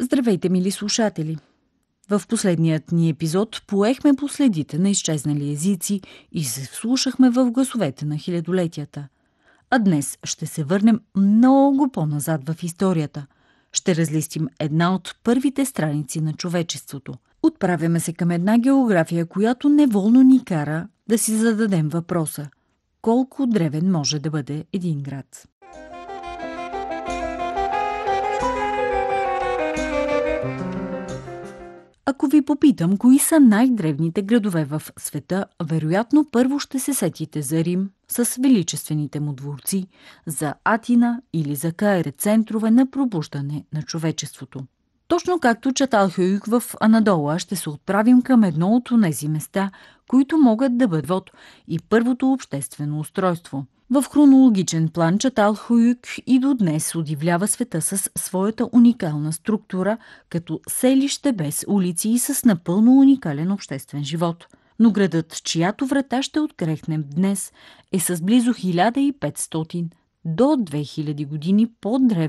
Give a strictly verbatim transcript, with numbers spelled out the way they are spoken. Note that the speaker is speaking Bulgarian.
Здравейте, мили слушатели! В последният ни епизод поехме по следите на изчезнали езици и се вслушахме в гласовете на хилядолетията. А днес ще се върнем много по-назад в историята. Ще разлистим една от първите страници на човечеството. Отправяме се към една география, която неволно ни кара да си зададем въпроса: колко древен може да бъде един град? Ако ви попитам кои са най-древните градове в света, вероятно първо ще се сетите за Рим с величествените му дворци, за Атина или за Кайре, центрове на пробуждане на човечеството. Точно както Чаталхююк в Анадола, ще се отправим към едно от онези места, които могат да бъдат и първото обществено устройство. В хронологичен план Чаталхююк и до днес удивлява света с своята уникална структура, като селище без улици и с напълно уникален обществен живот. Но градът, чиято врата ще открехнем днес, е с близо хиляда и петстотин до две хиляди години по-древен